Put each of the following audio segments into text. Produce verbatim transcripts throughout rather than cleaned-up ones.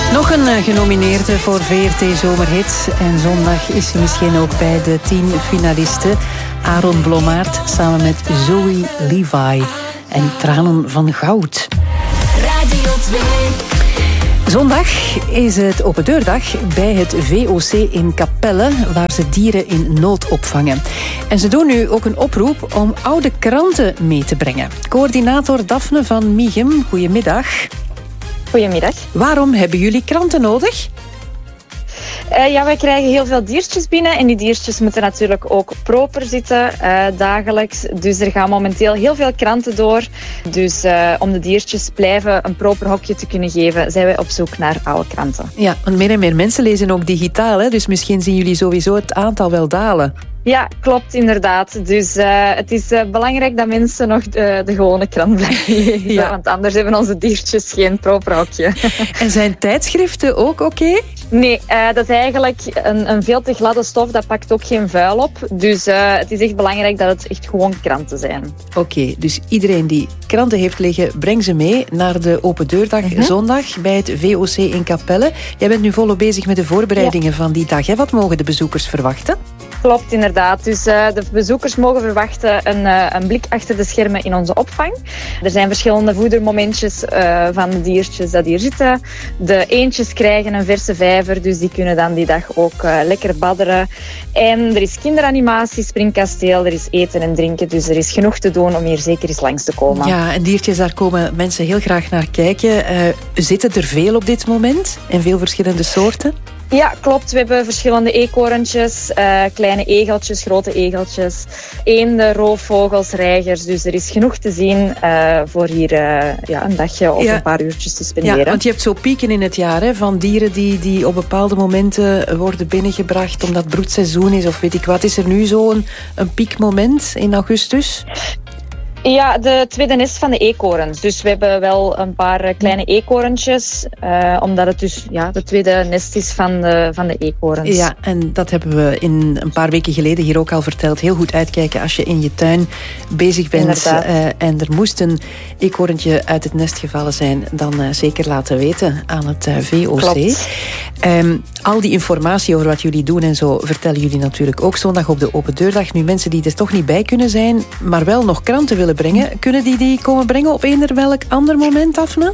Nog een uh, genomineerde voor V R T Zomerhit. En zondag is ze misschien ook bij de tien finalisten. Aaron Blommaert samen met Zoe Levi. En Tranen van Goud. Radio twee. Zondag is het open deurdag bij het V O C in Capelle, waar ze dieren in nood opvangen. En ze doen nu ook een oproep om oude kranten mee te brengen. Coördinator Daphne van Mieghem, goedemiddag. Goedemiddag. Waarom hebben jullie kranten nodig? Uh, ja, wij krijgen heel veel diertjes binnen en die diertjes moeten natuurlijk ook proper zitten, uh, dagelijks. Dus er gaan momenteel heel veel kranten door. Dus uh, om de diertjes blijven een proper hokje te kunnen geven, zijn wij op zoek naar oude kranten. Ja, want meer en meer mensen lezen ook digitaal, hè? Dus misschien zien jullie sowieso het aantal wel dalen. Ja, klopt, inderdaad. Dus uh, het is uh, belangrijk dat mensen nog de, de gewone krant blijven lezen. Ja. Want anders hebben onze diertjes geen proper hokje. En zijn tijdschriften ook oké? Okay? Nee, uh, dat is eigenlijk een, een veel te gladde stof. Dat pakt ook geen vuil op. Dus uh, het is echt belangrijk dat het echt gewoon kranten zijn. Oké, okay, dus iedereen die kranten heeft liggen, breng ze mee naar de open deurdag mm-hmm. zondag bij het V O C in Capelle. Jij bent nu volop bezig met de voorbereidingen ja. van die dag. Hè? Wat mogen de bezoekers verwachten? Klopt, inderdaad. Dus uh, de bezoekers mogen verwachten een, uh, een blik achter de schermen in onze opvang. Er zijn verschillende voedermomentjes uh, van de diertjes dat hier zitten. De eendjes krijgen een verse vijver, dus die kunnen dan die dag ook uh, lekker badderen. En er is kinderanimatie, springkasteel, er is eten en drinken, dus er is genoeg te doen om hier zeker eens langs te komen. Ja, en diertjes, daar komen mensen heel graag naar kijken. Uh, zitten er veel op dit moment en veel verschillende soorten? Ja, klopt. We hebben verschillende eekhoorntjes, uh, kleine egeltjes, grote egeltjes, eenden, roofvogels, reigers. Dus er is genoeg te zien uh, voor hier uh, ja, een dagje of ja. een paar uurtjes te spenderen. Ja, want je hebt zo pieken in het jaar, hè, van dieren die, die op bepaalde momenten worden binnengebracht omdat het broedseizoen is of weet ik wat. Is er nu zo een, een piekmoment in augustus? Ja, de tweede nest van de eekhoorns. Dus we hebben wel een paar kleine eekhoorntjes, uh, omdat het dus ja, de tweede nest is van de, van de eekhoorns. Ja, en dat hebben we in een paar weken geleden hier ook al verteld. Heel goed uitkijken als je in je tuin bezig bent uh, en er moest een eekhoorntje uit het nest gevallen zijn, dan uh, zeker laten weten aan het uh, V O C. Um, al die informatie over wat jullie doen en zo vertellen jullie natuurlijk ook zondag op de open deurdag. Nu, mensen die er toch niet bij kunnen zijn, maar wel nog kranten willen brengen, kunnen die die komen brengen op eender welk ander moment, Daphne?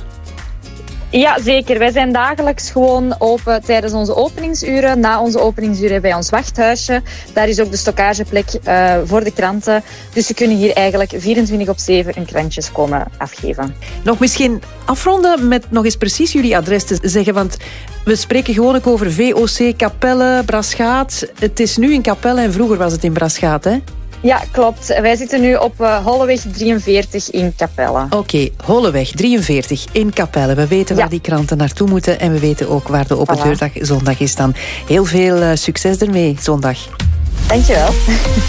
Ja, zeker. Wij zijn dagelijks gewoon open tijdens onze openingsuren. Na onze openingsuren bij ons wachthuisje. Daar is ook de stockageplek uh, voor de kranten. Dus ze kunnen hier eigenlijk vierentwintig op zeven hun krantjes komen afgeven. Nog misschien afronden met nog eens precies jullie adres te zeggen, want we spreken gewoon ook over V O C Capelle, Braschaat. Het is nu in Capelle en vroeger was het in Braschaat, hè? Ja, klopt. Wij zitten nu op uh, Holleweg drieënveertig in Capelle. Oké, okay, Holleweg drieënveertig in Capelle. We weten ja. waar die kranten naartoe moeten en we weten ook waar de open deurdag zondag is dan. Heel veel uh, succes ermee zondag. Dankjewel.